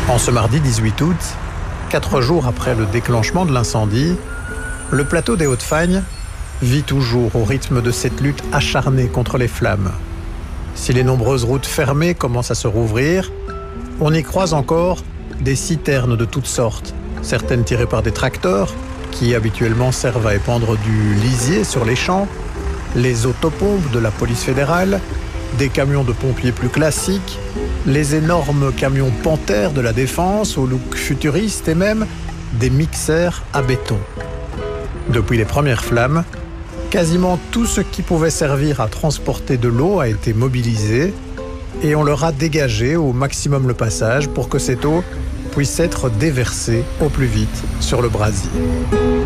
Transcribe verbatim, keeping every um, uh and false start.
En ce mardi dix-huit août, quatre jours après le déclenchement de l'incendie, le plateau des Hauts-de-Fagne vit toujours au rythme de cette lutte acharnée contre les flammes. Si les nombreuses routes fermées commencent à se rouvrir, on y croise encore des citernes de toutes sortes, certaines tirées par des tracteurs, qui habituellement servent à épandre du lisier sur les champs, les autopompes de la police fédérale, des camions de pompiers plus classiques, les énormes camions Panther de la Défense au look futuriste et même des mixeurs à béton. Depuis les premières flammes, quasiment tout ce qui pouvait servir à transporter de l'eau a été mobilisé et on leur a dégagé au maximum le passage pour que cette eau puisse être déversée au plus vite sur le brasier.